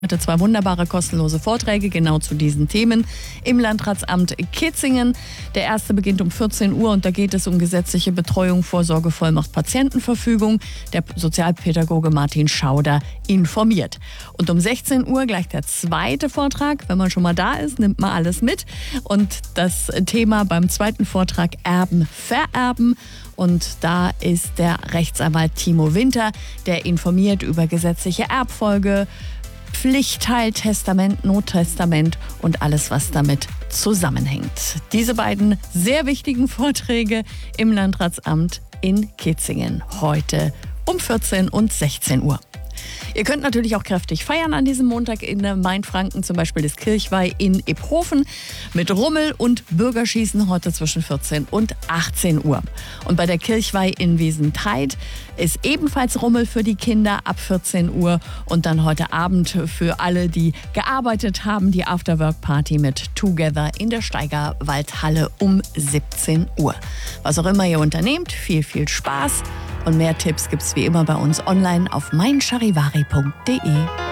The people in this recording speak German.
Heute 2 wunderbare kostenlose Vorträge genau zu diesen Themen im Landratsamt Kitzingen. Der erste beginnt um 14 Uhr und da geht es um gesetzliche Betreuung, Vorsorge, Vollmacht, Patientenverfügung. Der Sozialpädagoge Martin Schauder informiert. Und um 16 Uhr gleich der zweite Vortrag. Wenn man schon mal da ist, nimmt man alles mit. Und das Thema beim zweiten Vortrag Erben, Vererben. Und da ist der Rechtsanwalt Timo Winter, der informiert über gesetzliche Erbfolge, Pflichtteil, Testament, Nottestament und alles, was damit zusammenhängt. Diese beiden sehr wichtigen Vorträge im Landratsamt in Kitzingen heute um 14 und 16 Uhr. Ihr könnt natürlich auch kräftig feiern an diesem Montag in Mainfranken, zum Beispiel das Kirchweih in Iphofen mit Rummel und Bürgerschießen heute zwischen 14 und 18 Uhr. Und bei der Kirchweih in Wesentheit ist ebenfalls Rummel für die Kinder ab 14 Uhr und dann heute Abend für alle, die gearbeitet haben, die Afterwork-Party mit Together in der Steigerwaldhalle um 17 Uhr. Was auch immer ihr unternehmt, viel Spaß. Und mehr Tipps gibt's wie immer bei uns online auf meincharivari.de.